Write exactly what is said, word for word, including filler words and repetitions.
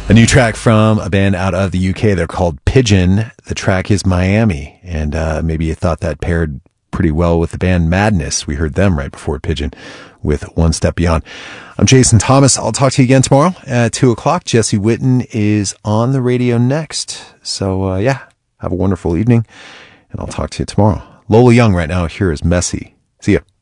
A new track from a band out of the U K. They're called Pigeon. The track is Miami. And uh, maybe you thought that paired pretty well with the band Madness. We heard them right before Pigeon with One Step Beyond. I'm Jason Thomas. I'll talk to you again tomorrow at two o'clock. Jesse Witten is on the radio next. So, uh, yeah, have a wonderful evening. And I'll talk to you tomorrow. Lola Young right now. Here is Messy. See ya.